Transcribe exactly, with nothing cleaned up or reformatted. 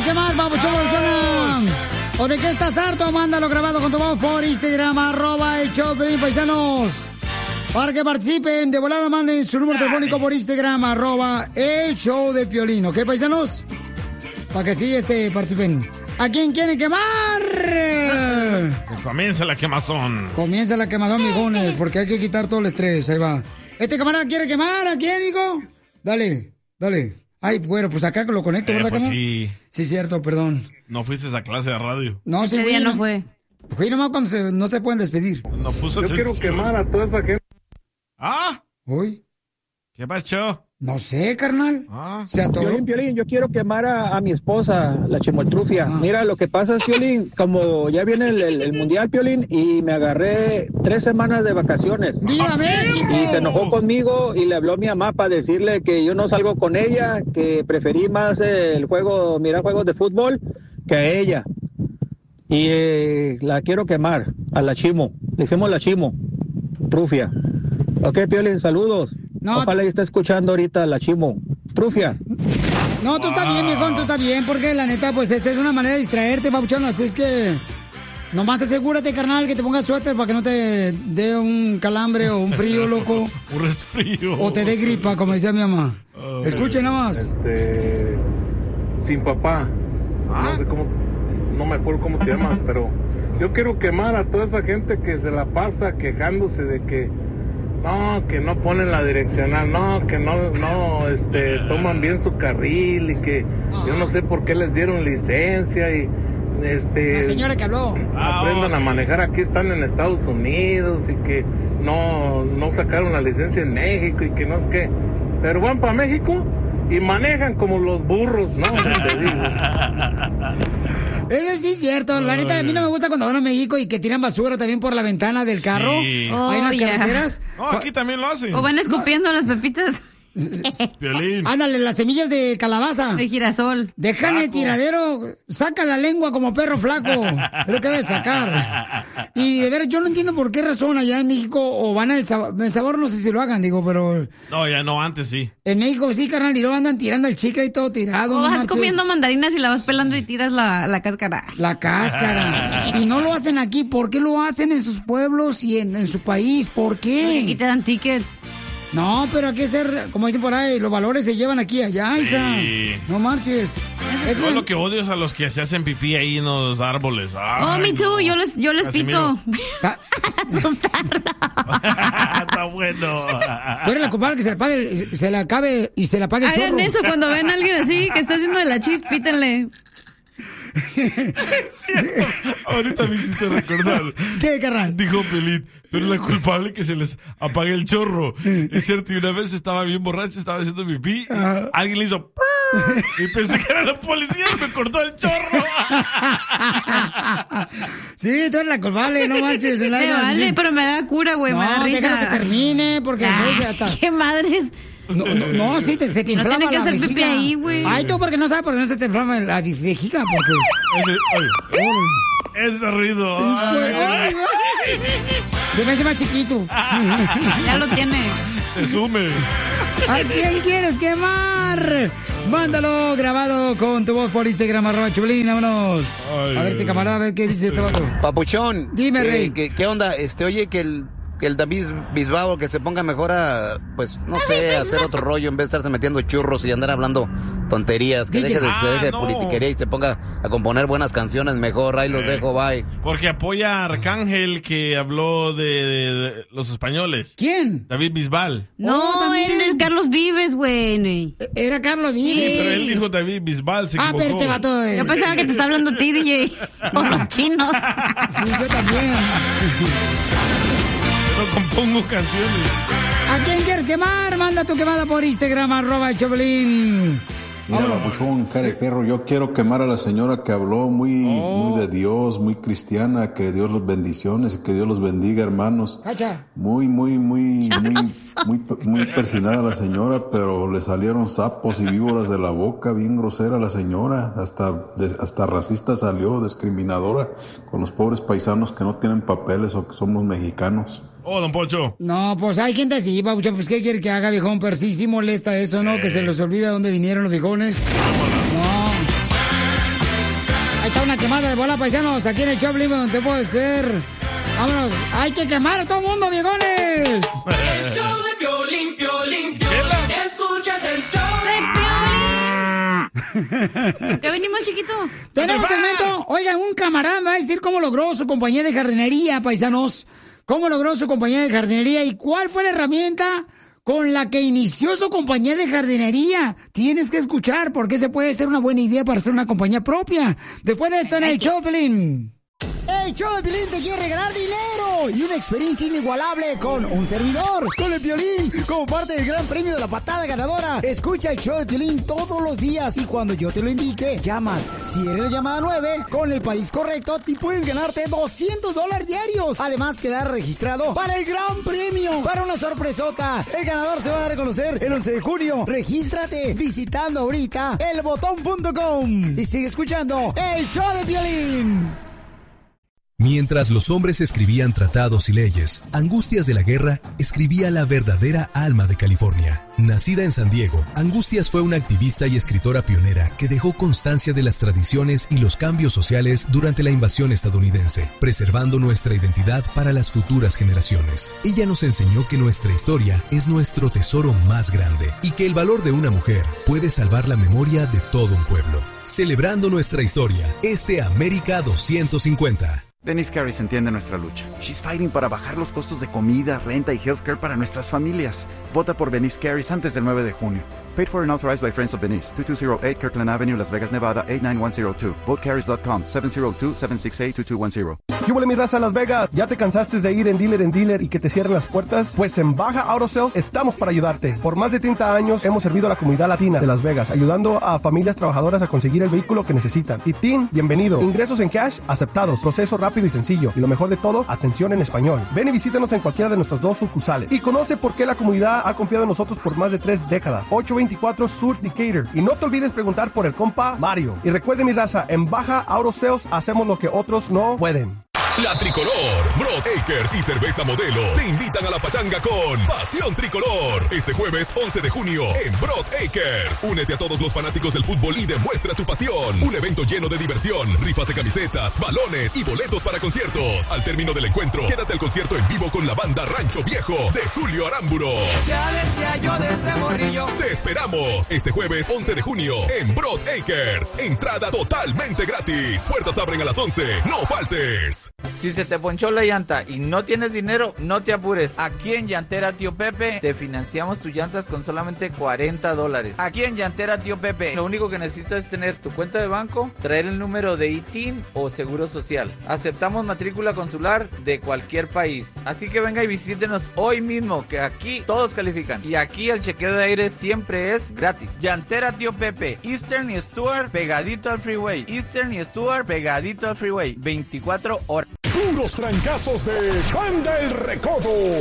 quieres quemar, babuchón, babuchona? ¿O de qué estás harto? Mándalo grabado con tu voz por Instagram, arroba el show de Piolín, paisanos. Para que participen, de volada manden su número telefónico por Instagram, arroba el show de Piolín, ¿ok, paisanos? Para que sí, este, participen. ¿A quién quieren quemar? Pues comienza la quemazón. Comienza la quemazón, mijones, porque hay que quitar todo el estrés, ahí va. ¿Este camarada quiere quemar? ¿A quién, hijo? Dale, dale. Ay, bueno, pues acá lo conecto, Eh, ¿verdad, pues camarada? sí. Sí, cierto, perdón. No fuiste a clase de radio. No, sí, Ese día no fue. Fui nomás cuando se- no se pueden despedir. No puso Yo quiero atención. quemar a toda esa gente. ¿Ah? ¿Uy? ¿Qué pasó? No sé, carnal. ¿Ah? Se atoró. Piolín, Piolín, yo quiero quemar a, a mi esposa, la chimoltrufia. Ah. Mira, lo que pasa es, Piolín, como ya viene el, el- el mundial, Piolín, y me agarré tres semanas de vacaciones. ¡Viva México! Y se enojó conmigo y le habló a mi mamá para decirle que yo no salgo con ella, que preferí más el juego, mirar juegos de fútbol que a ella. Y eh, la quiero quemar, a la Chimo. Le hicimos la Chimo, Trufia. Ok, Piolín, saludos. No. Ojalá y está escuchando ahorita la Chimo. Trufia. No, tú estás bien, viejón, tú estás bien, porque la neta, pues esa es una manera de distraerte, papuchón, así es que nomás asegúrate, carnal, que te pongas suéter para que no te dé un calambre o un frío, loco, Un resfrío. o te dé gripa, como decía mi mamá. Escuchen nada más. Este, sin papá. No sé cómo, no me acuerdo cómo te llamas, pero yo quiero quemar a toda esa gente que se la pasa quejándose de que no, que no ponen la direccional, no, que no, no, este, toman bien su carril y que yo no sé por qué les dieron licencia y este. La señora que habló. Aprendan a manejar, aquí están en Estados Unidos y que no, no sacaron la licencia en México y que no es que, pero van para México y manejan como los burros, ¿no? Te digo. Eso sí es cierto, la neta, a mí no me gusta cuando van a México y que tiran basura también por la ventana del carro, Sí. ahí en las Oh, yeah. carreteras. No, aquí también lo hacen. O van escupiendo las pepitas Piolín. Ándale, las semillas de calabaza. de girasol. Dejan el tiradero, saca la lengua como perro flaco. Es lo que debe sacar. Y de ver, yo no entiendo por qué razón allá en México o van al sabor, el sabor no sé si lo hagan, digo, pero No, ya no, antes sí. en México sí, carnal, y luego andan tirando el chicle y todo tirado. O no vas marches. comiendo mandarinas y la vas pelando y tiras la, la cáscara. La cáscara. Y no lo hacen aquí. ¿Por qué lo hacen en sus pueblos y en, en su país? ¿Por Porque aquí qué? te dan tickets. No, pero hay que ser, como dicen por ahí, los valores se llevan aquí y allá, hija. Sí. No marches. Eso Yo es- lo que odio es a los que se hacen pipí ahí en los árboles. Oh, Ay, me too, no. yo les, yo les Casimiro. pito. Ta- Está bueno. Tú eres la culpable que se le pague, el- se le acabe y se le apague el Hagan chorro. eso cuando ven a alguien así que está haciendo de la chis, pítenle. Ahorita me hiciste recordar. ¿Qué, carnal? Dijo Pelín, tú eres la culpable que se les apague el chorro. Es cierto, y una vez estaba bien borracho, estaba haciendo pipí, y Ajá. alguien le hizo y pensé que era la policía y me cortó el chorro. Sí, tú eres la culpable, no marches. Me vale, pero me da cura, güey, no, me da risa. déjalo que termine, porque Ah, después ya está. qué madres. No, no, no, sí, te, se te No inflama tiene que la hacer pipí vejiga. ahí, güey. Ay, tú porque no sabes por qué no se te inflama la vejiga, porque... Ese, oye, ese ruido. Hijo de- Ay, ay, ay. Se me hace más chiquito. Ya lo tiene. te sume. ¿A quién quieres quemar? Mándalo grabado con tu voz por Instagram, arroba Chulín, vámonos. Ay, A ver, este ay, camarada, a ver qué dice este vato. Papuchón. Dime, eh, Rey. ¿qué, qué onda? Este, oye, que el, que el David Bisbao que se ponga mejor a, pues, no sé, a hacer otro rollo en vez de estarse metiendo churros y andar hablando tonterías. Que D J. deje de, se Ah, deje de no. politiquería y se ponga a componer buenas canciones mejor. Ahí los Eh. dejo, bye. Porque apoya a Arcángel que habló de, de- de los españoles. ¿Quién? David Bisbal. No, Oh, también. él es Carlos Vives, güey. Era Carlos Sí, Vives. pero él dijo David Bisbal, se Ah, equivocó. pero este vato... eh, Yo pensaba que te estaba hablando a ti, D J. O los chinos. Sí, yo también. Yo no compongo canciones. ¿A quién quieres quemar? Manda tu quemada por Instagram, arroba el Choplin. Mira, Vámonos. papuchón, cara de perro, yo quiero quemar a la señora que habló muy, muy de Dios, muy cristiana, que Dios los bendiciones y que Dios los bendiga, hermanos. Cacha. Muy, muy, muy, muy, muy, muy persinada la señora, pero le salieron sapos y víboras de la boca, bien grosera la señora, hasta, de- hasta racista salió, discriminadora con los pobres paisanos que no tienen papeles o que somos mexicanos. Oh, don Pocho. No, pues hay gente así, papuchón, pues ¿qué quiere que haga, viejón? Pero sí, sí molesta eso, ¿no? Que se les olvida dónde vinieron los viejones. No. una quemada de bola, paisanos, aquí en el Choplin, donde puede ser. Vámonos, hay que quemar a todo el mundo, viejones. El show de Piolín, Piolín, Piolín. Escuchas el show de Piolín. ¿Ya venimos, chiquito? Tenemos segmento. Oigan, un camarada va a decir cómo logró su compañía de jardinería, paisanos. Cómo logró su compañía de jardinería y cuál fue la herramienta con la que inició su compañía de jardinería. Tienes que escuchar porque ese puede ser una buena idea para hacer una compañía propia. Después de esto en el Choplin. El show de Piolín te quiere regalar dinero y una experiencia inigualable con un servidor, con el Piolín, como parte del gran premio de la patada ganadora. Escucha el show de Piolín todos los días y cuando yo te lo indique, llamas. Si eres la llamada nueve, con el país correcto, te puedes ganarte doscientos dólares diarios. Además, quedar registrado para el gran premio, para una sorpresota. El ganador se va a dar a conocer el once de junio. Regístrate visitando ahorita el botón punto com y sigue escuchando el show de Piolín. Mientras los hombres escribían tratados y leyes, Angustias de la Guerra escribía la verdadera alma de California. Nacida en San Diego, Angustias fue una activista y escritora pionera que dejó constancia de las tradiciones y los cambios sociales durante la invasión estadounidense, preservando nuestra identidad para las futuras generaciones. Ella nos enseñó que nuestra historia es nuestro tesoro más grande y que el valor de una mujer puede salvar la memoria de todo un pueblo. Celebrando nuestra historia, este América doscientos cincuenta. Denise Carey entiende nuestra lucha. She's fighting para bajar los costos de comida, renta y healthcare para nuestras familias. Vota por Denise Carey antes del nueve de junio. Paid for and authorized by Friends of Denise. two two zero eight Kirkland Avenue, Las Vegas, Nevada, eight nine one zero two. vote carries dot com, seven zero two, seven six eight, two two one zero. ¿Qué huele mi raza Las Vegas? ¿Ya te cansaste de ir en dealer en dealer y que te cierren las puertas? Pues en Baja Auto Sales estamos para ayudarte. Por más de treinta años hemos servido a la comunidad latina de Las Vegas, ayudando a familias trabajadoras a conseguir el vehículo que necesitan. Y Team, bienvenido. Ingresos en cash aceptados. Proceso rápido y sencillo. Y lo mejor de todo, atención en español. Ven y visítanos en cualquiera de nuestros dos sucursales. Y conoce por qué la comunidad ha confiado en nosotros por más de tres décadas. ocho veinticuatro Sur Decatur. Y no te olvides preguntar por el compa Mario. Y recuerde mi raza, en Baja Auto Sales hacemos lo que otros no pueden. La Tricolor, Broad Acres y Cerveza Modelo te invitan a la pachanga con Pasión Tricolor. Este jueves once de junio en Broad Acres. Únete a todos los fanáticos del fútbol y demuestra tu pasión. Un evento lleno de diversión, rifas de camisetas, balones y boletos para conciertos. Al término del encuentro, quédate al concierto en vivo con la banda Rancho Viejo de Julio Aramburo. Ya decía yo desde morrillo. Te esperamos este jueves once de junio en Broad Acres. Entrada totalmente gratis. Puertas abren a las once. No faltes. Si se te ponchó la llanta y no tienes dinero, no te apures. Aquí en Llantera Tío Pepe te financiamos tus llantas con solamente cuarenta dólares. Aquí en Llantera Tío Pepe, lo único que necesitas es tener tu cuenta de banco, traer el número de I T I N o Seguro Social. Aceptamos matrícula consular de cualquier país. Así que venga y visítenos hoy mismo, que aquí todos califican. Y aquí el chequeo de aire siempre es gratis. Llantera Tío Pepe, Eastern y Stuart pegadito al freeway. Eastern y Stuart pegadito al freeway. veinticuatro horas. Puros trancazos de Banda El Recodo.